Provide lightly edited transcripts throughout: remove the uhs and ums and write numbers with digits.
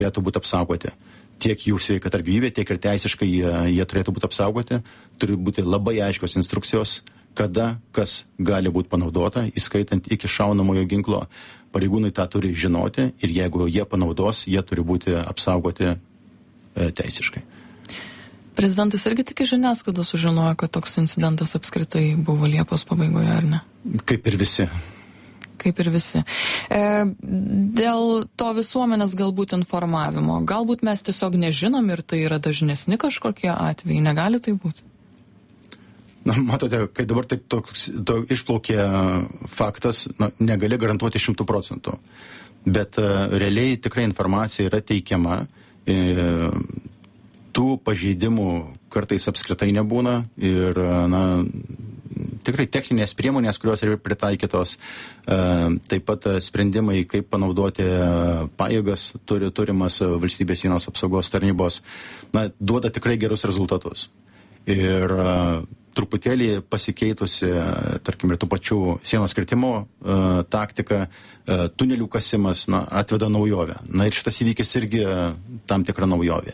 turėtų būti apsaugoti. Tiek jų sveikata ar gyvybė, tiek ir teisiškai jie turėtų būti apsaugoti. Turi būti labai aiškios instrukcijos, kada kas gali būti panaudota, įskaitant iki šaunamojo ginklo. Pareigūnai tą turi žinoti ir jeigu jie panaudos, jie turi būti apsaugoti teisiškai. Prezidentas irgi tik iš žiniasklaidos sužinojo, kad toks incidentas apskritai buvo Liepos pabaigoje, ar ne? Kaip ir visi. Dėl to visuomenės galbūt informavimo, galbūt mes tiesiog nežinom ir tai yra dažnesni kažkokie atvejai, negali tai būti? Na, matote, kai dabar taip išplaukė faktas, negali garantuoti 100%, bet realiai tikrai informacija yra teikiama, tų pažeidimų kartais apskritai nebūna ir, tikrai techninės priemonės, kurios yra pritaikytos, taip pat sprendimai, kaip panaudoti pajėgas turimas valstybės sienos apsaugos tarnybos, duoda tikrai gerus rezultatus. Ir truputėlį pasikeitusi, tarkim, ir tų pačių sienos kirtimo taktika, tunelių kasimas, atveda naujovę. Ir šitas įvykis irgi tam tikra naujovė.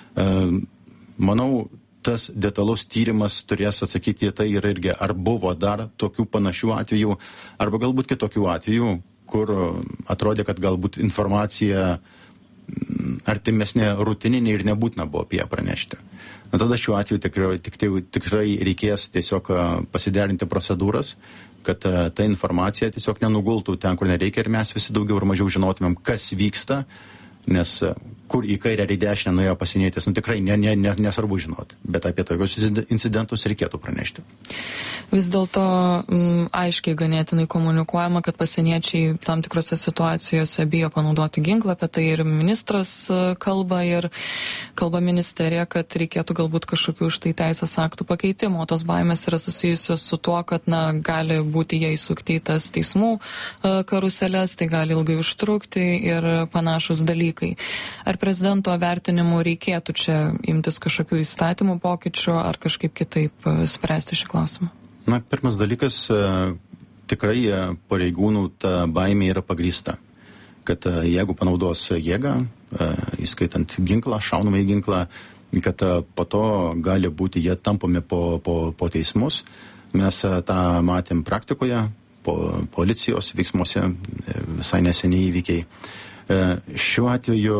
Manau, tas detalus tyrimas turės atsakyti į tai ir irgi, ar buvo dar tokių panašių atvejų, arba galbūt kitokių atvejų, kur atrodė, kad galbūt informacija artimesnė rutininė ir nebūtina buvo apie ją pranešti. Tada šiuo atveju tikrai reikės tiesiog pasiderinti procedūras, kad ta informacija tiesiog nenugultų ten, kur nereikia ir mes visi daugiau ir mažiau žinotumėm, kas vyksta, nes kur į kairę ar į dešinę nuėjo pasienietis, tikrai nesvarbu žinoti, bet apie tokius incidentus reikėtų pranešti. Vis dėlto aiškiai ganėtinai komunikuojama, kad pasieniečiai tam tikrose situacijose bijo panaudoti ginklą, apie tai ir ministras kalba ir kalba ministerija, kad reikėtų galbūt kažkokių už tai teisės aktų pakeitimo. Tos baimės yra susijusios su tuo, kad gali būti jie įsukti į tas teismų karuseles, tai gali ilgai užtrukti ir panašus dalykai. Ar prezidento vertinimu reikėtų čia imtis kažkokių įstatymų pokyčių ar kažkaip kitaip spręsti šį klausimą? Pirmas dalykas, tikrai pareigūnų ta baimė yra pagrįsta, kad jeigu panaudos jėgą, įskaitant ginklą, šaunamąjį ginklą, kad po to gali būti jie tampomi po teismus. Mes tą matėm praktikoje, po policijos veiksmuose, visai neseniai įvykiai. Šiuo atveju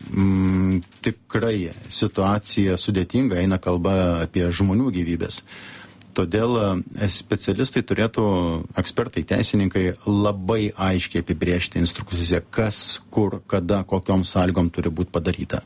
tikrai situacija sudėtinga, eina kalba apie žmonių gyvybės. Todėl specialistai turėtų, ekspertai, teisininkai labai aiškiai apibrėžti instrukcijose, kas, kur, kada, kokiom sąlygom turi būti padaryta.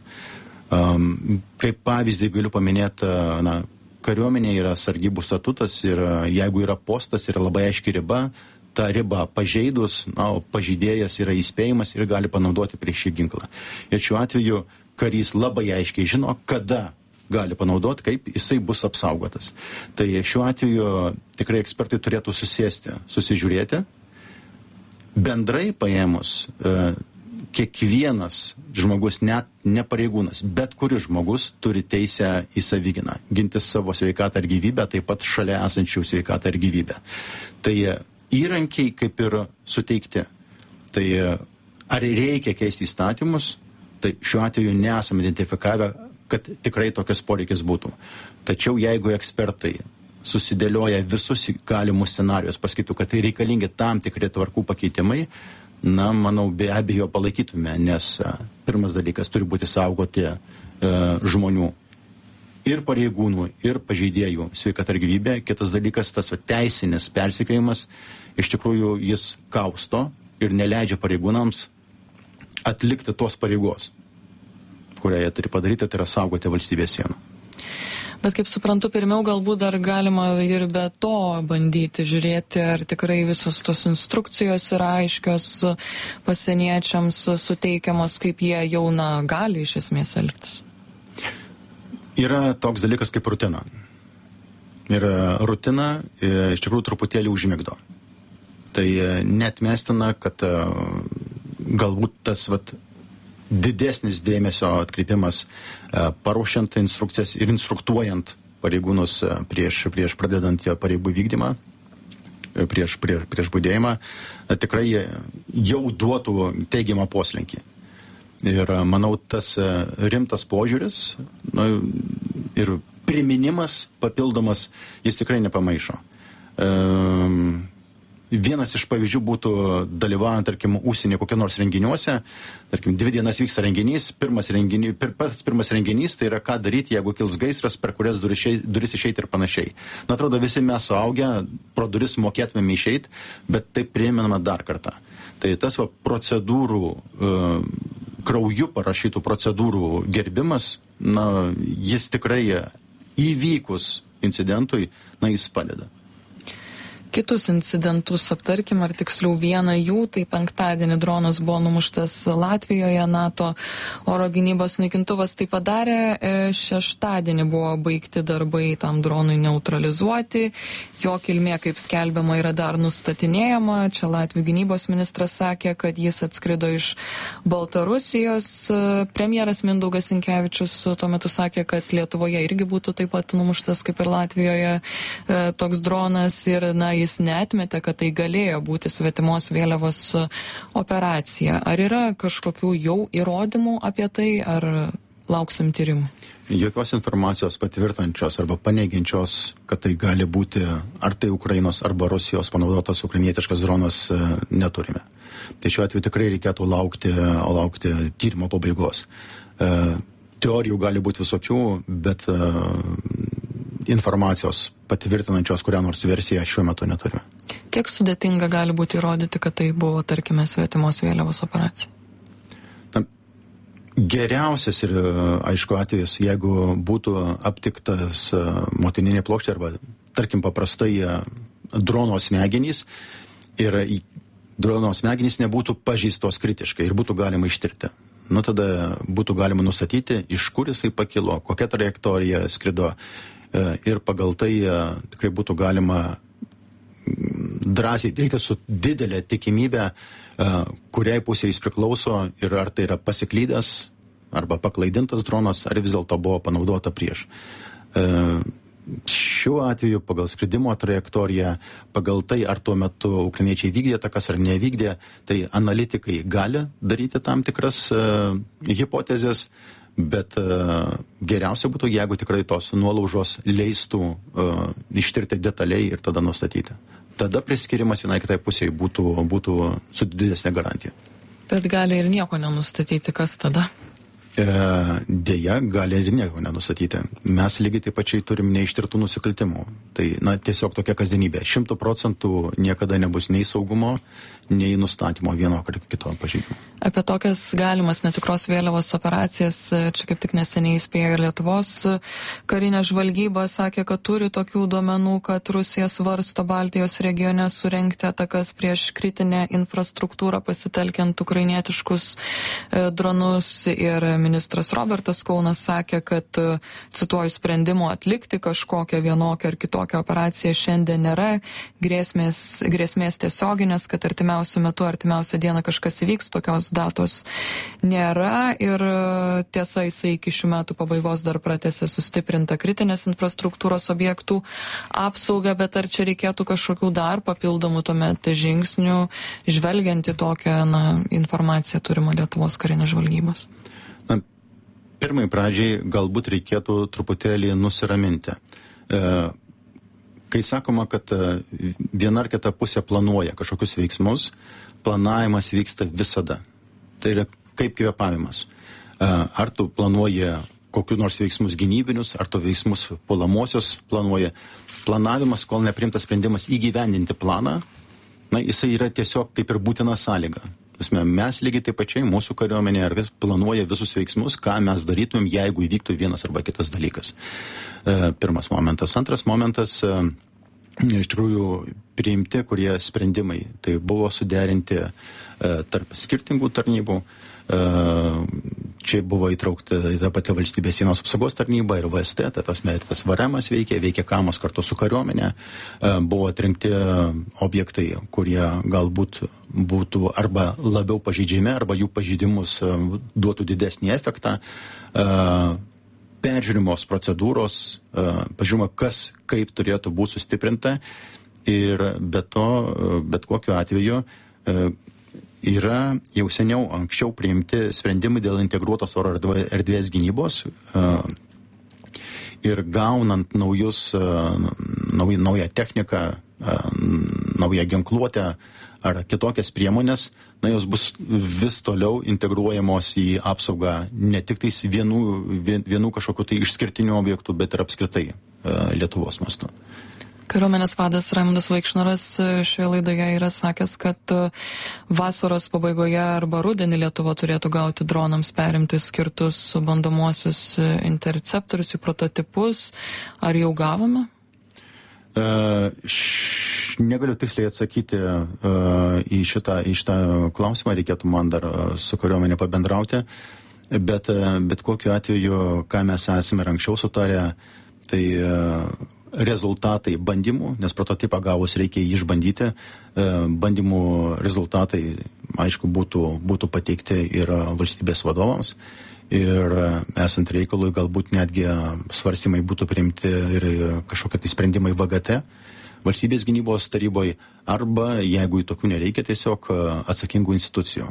Kaip pavyzdį galiu paminėti, kariuomenė yra sargybų statutas ir jeigu yra postas, yra labai aiški riba, tą ribą pažeidus, pažeidėjas yra įspėjimas ir gali panaudoti prieš šį ginklą. Ir šiuo atveju karys labai aiškiai žino, kada gali panaudoti, kaip jisai bus apsaugotas. Tai šiuo atveju tikrai ekspertai turėtų susėsti, susižiūrėti. Bendrai paėmus, kiekvienas žmogus, net ne pareigūnas, bet kuris žmogus turi teisę į savigyną, ginti savo sveikatą ir gyvybę, taip pat šalia esančių sveikatą ir gyvybę. Tai įrankiai kaip ir suteikti. Tai ar reikia keisti įstatymus, tai šiuo atveju nesame identifikavę, kad tikrai tokias poreikis būtų. Tačiau jeigu ekspertai susidėlioja visus galimus scenarijus, pasakytų, kad tai reikalingi tam tikri tvarkų pakeitimai, manau, be abejo palaikytume, nes pirmas dalykas turi būti saugoti žmonių ir pareigūnų, ir pažeidėjų sveikata ir gyvybė. Kitas dalykas, tas teisinis persekiojimas, iš tikrųjų jis kausto ir neleidžia pareigūnams atlikti tos pareigos, kurią jie turi padaryti, tai yra saugoti valstybės sieną. Bet kaip suprantu, pirmiau galbūt dar galima ir be to bandyti žiūrėti, ar tikrai visos tos instrukcijos yra aiškios pasieniečiams suteikiamos, kaip jie jau gali iš esmės elgtis. Yra toks dalykas kaip rutina. Ir rutina iš tikrųjų truputėlį užmigdo. Tai neatmestina, kad galbūt tas didesnis dėmesio atkreipimas paruošiant instrukcijas ir instruktuojant pareigūnus prieš pradedant pareigų vykdymą, prieš budėjimą, tikrai jau duotų teigiamą poslinkį. Ir manau, tas rimtas požiūris ir priminimas papildomas, jis tikrai nepamaišo. Vienas iš pavyzdžių būtų dalyvaujant, tarkim, užsienio kokie nors renginiuose, tarkim, 2 dienas vyksta renginys, pats pirmas renginys, tai yra ką daryti, jeigu kils gaisras, per kurias duris išeiti ir panašiai. Na, atrodo, visi mes suaugę, pro duris mokėtumėm išeiti, bet taip priminama dar kartą. Tai tas procedūrų, krauju parašytų procedūrų gerbimas, na, jis tikrai įvykus incidentui, na, jis padeda. Kitus incidentus aptarkim, ar tiksliau vieną jų, tai penktadienį dronas buvo numuštas Latvijoje, NATO oro gynybos naikintuvas tai padarė, šeštadienį buvo baigti darbai tam dronui neutralizuoti, jo kilmė, kaip skelbiama, yra dar nustatinėjama, čia Latvių gynybos ministras sakė, kad jis atskrido iš Baltarusijos, premjeras Mindaugas Sinkevičius tuo metu sakė, kad Lietuvoje irgi būtų taip pat numuštas kaip ir Latvijoje toks dronas ir, na, jis neatmetė, kad tai galėjo būti svetimos vėliavos operacija. Ar yra kažkokių jau įrodymų apie tai, ar lauksim tyrimų? Jokios informacijos patvirtančios arba paneigiančios, kad tai gali būti ar tai Ukrainos arba Rusijos panaudotas ukrainietiškas dronas neturime. Tai šiuo atveju tikrai reikėtų laukti tyrimo pabaigos. Teorijų gali būti visokių, bet informacijos patvirtinančios kurią nors versiją šiuo metu neturime. Kiek sudėtinga gali būti įrodyti, kad tai buvo, tarkime, svetimos vėliavos operacija? Na, geriausias ir, aišku, atvejis, jeigu būtų aptiktas motininė plokštė arba, tarkim, paprastai drono smegenys ir drono smegenys nebūtų pažeistos kritiškai ir būtų galima ištirti. Nu, tada būtų galima nustatyti, iš kur jisai pakilo, kokia trajektorija skrido ir pagal tai tikrai būtų galima drąsiai teikti su didelė tikimybė, kuriai pusė jis priklauso ir ar tai yra pasiklydęs arba paklaidintas dronas, ar vis dėlto buvo panaudota prieš. Šiuo atveju pagal skridimo trajektoriją, pagal tai, ar tuo metu ukrainiečiai vykdė takas ar nevykdė, tai analitikai gali daryti tam tikras hipotezės, bet geriausia būtų, jeigu tikrai tos nuolaužos leistų ištirti detaliai ir tada nustatyti. Tada priskirimas vienai kitai pusėje būtų su didesnė garantija. Bet gali ir nieko nenustatyti, kas tada? Deja, gali ir nieko nenustatyti. Mes lygiai taip pačiai turim neištirtų nusikaltimų. Tai, na, tiesiog tokia kasdienybė. 100% niekada nebus nei saugumo, nei nustatymo vieno ar kito pažeidimo. Apie tokias galimas netikros vėliavos operacijas čia kaip tik neseniai įspėjo ir Lietuvos karinė žvalgyba, sakė, kad turi tokių duomenų, kad Rusija svarsto Baltijos regione surengti atakas prieš kritinę infrastruktūrą pasitelkiant ukrainietiškus dronus ir ministras Robertas Kaunas sakė, kad, cituoju, sprendimo atlikti kažkokią vienokią ar kitokią operaciją šiandien nėra, grėsmės tiesioginės, kad artimiausiu metu, artimiausią dieną kažkas įvyks, tokios datos nėra ir tiesa, jisai iki šių metų pabaigos dar pratęsė sustiprintą kritinės infrastruktūros objektų apsaugą, bet ar čia reikėtų kažkokių dar papildomų tuomet žingsnių, žvelgiant į tokią informaciją turimą Lietuvos karinės žvalgybos? Na, pirmai pradžiai galbūt reikėtų truputėlį nusiraminti. Kai sakoma, kad viena ar kita pusė planuoja kažkokius veiksmus, planavimas vyksta visada. Tai yra kaip kvėpavimas. Ar tu planuoji kokiu nors veiksmus gynybinius, ar tu veiksmus puolamosios planuoji. Planavimas, kol neprimtas sprendimas įgyvendinti planą, na, jisai yra tiesiog kaip ir būtina sąlyga. Mes lygiai taip pačiai, mūsų kariuomenė planuoja visus veiksmus, ką mes darytumėm, jeigu įvyktų vienas arba kitas dalykas. Pirmas momentas. Antras momentas, iš tikrųjų priimti, kurie sprendimai. Tai buvo suderinti tarp skirtingų tarnybų. Čia buvo įtraukta ta pati valstybės sienos apsaugos tarnyba ir VST, tai tas VRM-as veikia KAMAS kartu su kariuomenė. Buvo atrinkti objektai, kurie galbūt būtų arba labiau pažeidžiami, arba jų pažeidimus duotų didesnį efektą. Peržiūrimos procedūros, pažiūrima, kas kaip turėtų būti sustiprinta ir be to, bet kokiu atveju yra jau seniau anksčiau priimti sprendimai dėl integruotos oro erdvės gynybos ir gaunant naują techniką, naują ginkluotę ar kitokias priemonės, jos bus vis toliau integruojamos į apsaugą ne tik tais vienų kažkokių tai išskirtinių objektų, bet ir apskritai Lietuvos mastu. Kariuomenės vadas Raimundas Vaikšnoras šioje laidoje yra sakęs, kad vasaros pabaigoje arba rudenį Lietuva turėtų gauti dronams perimti skirtus bandomuosius interceptorius į prototipus. Ar jau gavome? Negaliu tiksliai atsakyti į šitą klausimą, reikėtų man dar su kariuomenė pabendrauti, bet kokiu atveju, ką mes esame ir anksčiau sutarę, tai rezultatai bandymų, nes prototipą gavus reikia jį išbandyti, bandymų rezultatai, aišku, būtų pateikti ir valstybės vadovams ir esant reikalui galbūt netgi svarstymai būtų priimti ir kažkokie tai sprendimai VGT, valstybės gynybos taryboje, arba jeigu į tokių nereikia, tiesiog atsakingų institucijų.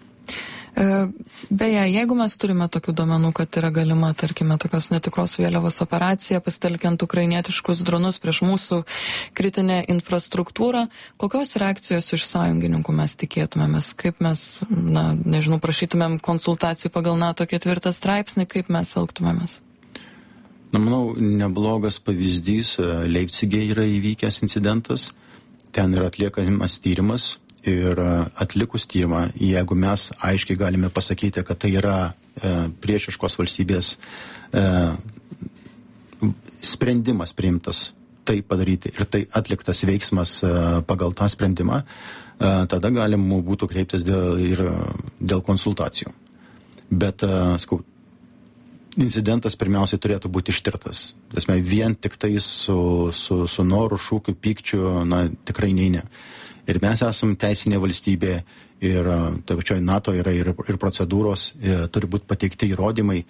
Beje, jeigu mes turime tokių duomenų, kad yra galima, tarkime, tokios netikros vėliavos operacija, pasitelkiant ukrainietiškus dronus prieš mūsų kritinę infrastruktūrą, kokios reakcijos iš sąjungininkų mes tikėtumėmės, kaip mes, prašytumėm konsultacijų pagal NATO 4 straipsnį, kaip mes elgtumėmės? Manau, neblogas pavyzdys, Leipcige yra įvykęs incidentas, ten yra atliekamas tyrimas. Ir atlikus tyrimą, jeigu mes aiškiai galime pasakyti, kad tai yra priešiškos valstybės sprendimas priimtas tai padaryti ir tai atliktas veiksmas pagal tą sprendimą, tada galima būtų kreiptis dėl konsultacijų. Bet incidentas pirmiausiai turėtų būti ištirtas. Vien tik tai su noru, šūkiu, pykčiu, tikrai ne. Ir mes esam teisinė valstybė ir tai pačioje NATO yra ir procedūros, turi būti pateikti įrodymai.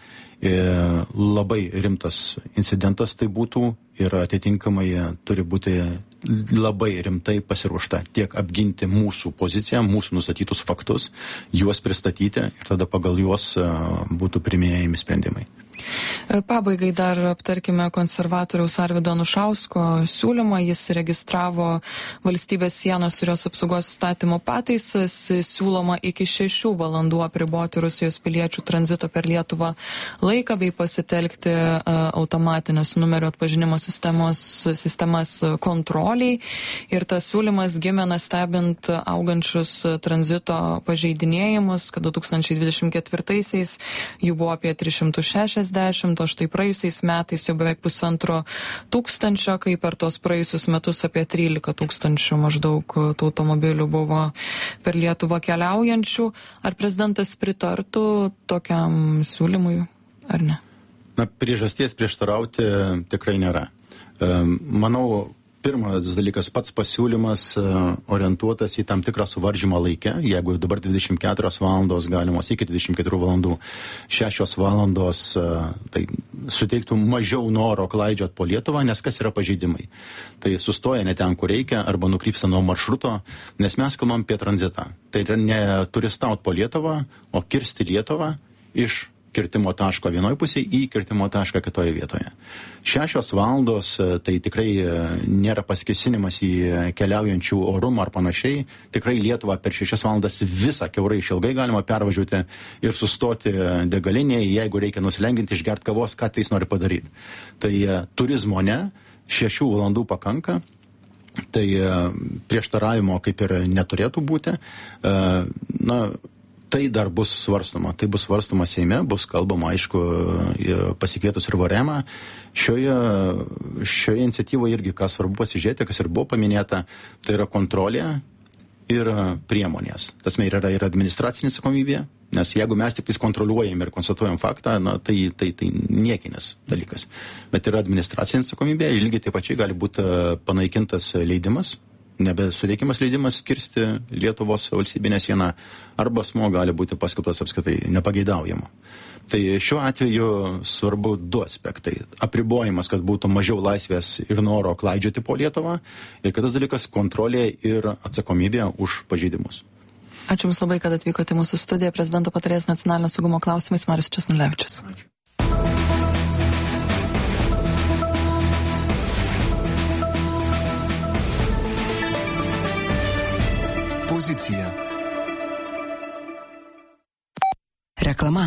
Labai rimtas incidentas tai būtų ir atitinkamai turi būti labai rimtai pasiruošta tiek apginti mūsų poziciją, mūsų nustatytus faktus, juos pristatyti ir tada pagal juos būtų priiminėjami sprendimai. Pabaigai dar aptarkime konservatoriaus Arvydo Anušausko siūlymą. Jis registravo valstybės sienos ir jos apsaugos įstatymo pataisas. Siūloma iki 6 valandų apriboti Rusijos piliečių tranzito per Lietuvą laiką bei pasitelkti automatinės numerio atpažinimo sistemas kontroliai. Ir tas siūlymas gimė stebint augančius tranzito pažeidinėjimus, kad 2024-aisiais jų buvo apie 360, o štai praėjusiais metais jau beveik 1500, kai per tos praėjusius metus apie 13 000 maždaug tų automobilių buvo per Lietuvą keliaujančių. Ar prezidentas pritartų tokiam siūlymui, ar ne? Priežasties prieštarauti tikrai nėra. Manau, pirmas dalykas, pats pasiūlymas orientuotas į tam tikrą suvaržymą laikę. Jeigu dabar 24 valandos galimos iki 24 valandų, 6 valandos tai suteiktų mažiau noro klaidžiot po Lietuvą, nes kas yra pažeidimai. Tai sustoja ne ten, kur reikia, arba nukrypsta nuo maršruto, nes mes kalbam apie tranzitą. Tai yra ne turistaut po Lietuvą, o kirsti Lietuvą iš kirtimo taško vienoje pusėje į kirtimo tašką kitoje vietoje. 6 valandos tai tikrai nėra pasikėsinimas į keliaujančių orumą ar panašiai. Tikrai Lietuvą per 6 valandas visą kiaurai išilgai galima pervažiuoti ir sustoti degalinėje, jeigu reikia nusilenginti, išgerti kavos, ką tai jis nori padaryti. Tai turizmo ne, 6 valandų pakanka. Tai prieštaravimo kaip ir neturėtų būti. Tai dar bus svarstoma. Tai bus svarstoma Seime, bus kalbama, aišku, pasikvietus ir Varemą. Šioje iniciatyvoje irgi, ką svarbu pasižiūrėti, kas ir buvo paminėta, tai yra kontrolė ir priemonės. Tasme yra ir administracinė atsakomybė, nes jeigu mes tik kontroliuojam ir konstatuojam faktą, tai niekinis dalykas. Bet yra administracinė atsakomybė ir lygiai taip pačiai gali būti panaikintas leidimas, nebesuteikimas leidimas kirsti Lietuvos valstybinę sieną, arba asmuo gali būti paskelbtas apskritai nepageidaujamu. Tai šiuo atveju svarbu 2 aspektai. Apribojimas, kad būtų mažiau laisvės ir noro klaidžioti po Lietuvą, ir kitas dalykas - kontrolė ir atsakomybė už pažeidimus. Ačiū Jums labai, kad atvykote į mūsų studiją. Prezidento patarėjas nacionalinio saugumo klausimais Marius Česnulevičius. Ačiū. Pozicija. Reklama.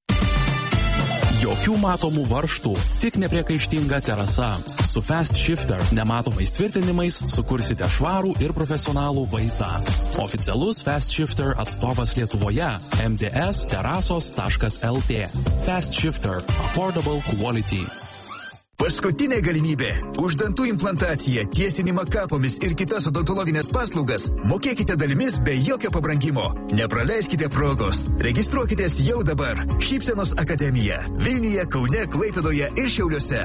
Jokių matomų varžtų, tik nepriekaištinga terasa. Su Fast Shifter nematomais tvirtinimais sukursite švarų ir profesionalų vaizdą. Oficialus Fast Shifter atstovas Lietuvoje – mds-terasos.lt. Fast Shifter – affordable quality. Paskutinė galimybė. Už dantų implantaciją, tiesinimą kapomis ir kitas odontologinės paslaugas mokėkite dalimis be jokio pabrangimo. Nepraleiskite progos. Registruokitės jau dabar. Šypsenos akademija. Vilniuje, Kaune, Klaipėdoje ir Šiauliuose.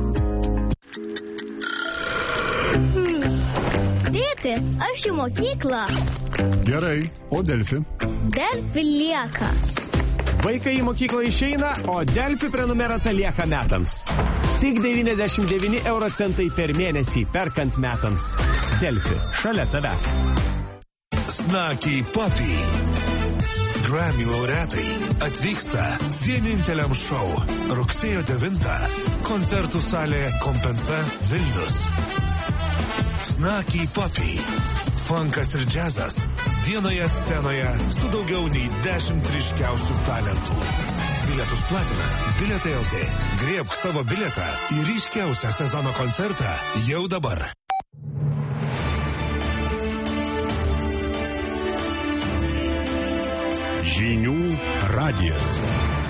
Tėti, aš į mokyklą. Gerai, o Delfi? Delfi lieka. Vaikai į mokyklą išeina, o Delfi prenumerata lieka metams. Tik 99 eurocentai per mėnesį perkant metams. Delfi, šalia tavęs. Snakiai Puppy. Grammy laureatai atvyksta vieninteliam šou rugsėjo 9. Koncertų salė Kompensa Vilnius. Snakiai Puppy. Funkas ir džiazas vienoje scenoje su daugiau nei 10 ryškiausių talentų. Bilietus platina Bilietai LT. Griebk savo bilietą į ryškiausią sezono koncertą jau dabar. Žinių radijas.